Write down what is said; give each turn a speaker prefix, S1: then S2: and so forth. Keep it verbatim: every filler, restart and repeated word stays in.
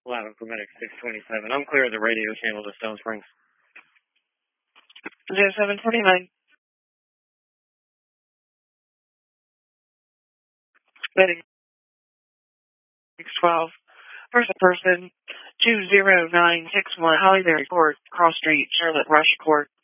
S1: Loudoun Medic six twenty-seven. I'm clear of the radio channel to Stone Springs.
S2: zero seven forty-nine. Medic six twelve. Person, person, two zero nine six one, Hollyberry Court, Cross Street, Charlotte, Rush Court.